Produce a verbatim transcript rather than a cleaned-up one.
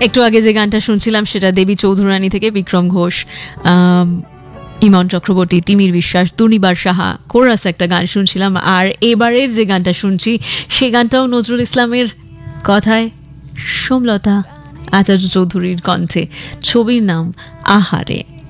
একটু আগে যে গানটা শুনছিলাম সেটা দেবী চৌধুরানী থেকে বিক্রম ঘোষ, ইমন চক্রবর্তী, তিমির বিশ্বাস, দুনিবার সাহা কোরাস একটা গান শুনছিলাম। আর এবারের যে গানটা শুনছি সে গানটাও নজরুল ইসলামের কথায়, সোমলতা আচার্য চৌধুরীর কণ্ঠে, ছবির নাম আহারে।